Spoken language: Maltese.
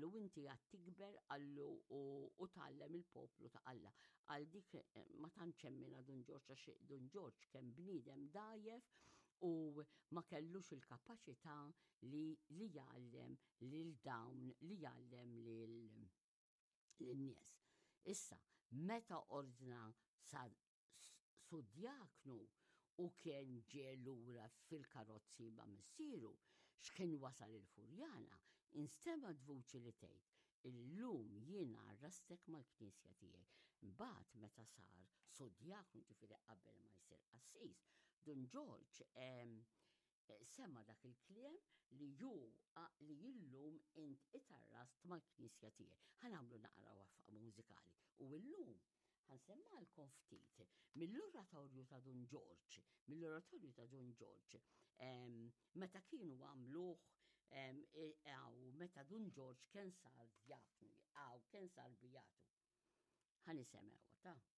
għallu inti għad tikber għallu u tallem il-poplu ta' Alla. Għal dik ma tanċemmina Don George għax Don George kien bniedem dajjef u ma kellux il-kapaċità li jgħallem lil dawn li jgħallem lin-nies. Issa, meta ordna sudjaknu u kien ġie lura fil-karozzi ma' missieru, x'kien wasal il-Furjana, instema' vuċi li tgħid, illum jiena arrastek mal-Knisja tiegħi. Mbagħad meta sar sudjaknu ġifieri qabel ma jsir qassis, Don George semma dak il-kliem li illum int itarrast mal-Knisja tiegħi. Ħanamlu naqra wafqa mużikali. U illum ħansemmalkom ftit mill-oratorju ta' Don George, meta kienu għamluh meta Don George kien sar djaknu, kien sar bijatu. Ħanisemgħu ta'.